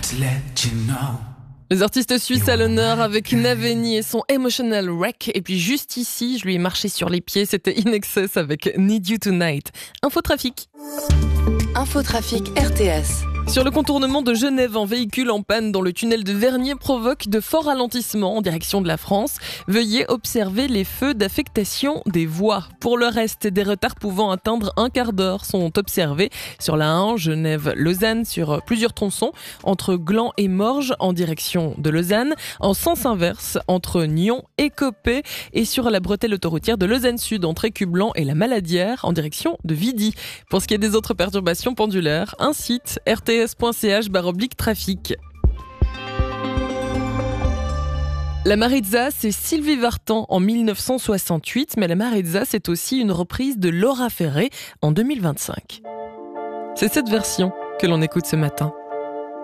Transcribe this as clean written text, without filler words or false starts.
Les artistes suisses à l'honneur avec Naveni et son Emotional Wreck. Et puis juste ici, je lui ai marché sur les pieds, c'était In Excess avec Need You Tonight. Infotrafic. Infotrafic RTS. Sur le contournement de Genève, un véhicule en panne dans le tunnel de Vernier provoque de forts ralentissements en direction de la France. Veuillez observer les feux d'affectation des voies. Pour le reste, des retards pouvant atteindre un quart d'heure sont observés sur la 1 Genève-Lausanne sur plusieurs tronçons, entre Gland et Morges en direction de Lausanne, en sens inverse entre Nyon et Coppet et sur la bretelle autoroutière de Lausanne-Sud entre Écublanc et la Maladière en direction de Vidy. Pour ce qui est des autres perturbations pendulaires, un site rts.ch/trafic. La Maritza, c'est Sylvie Vartan en 1968, mais la Maritza, c'est aussi une reprise de Laura Ferré en 2025. C'est cette version que l'on écoute ce matin.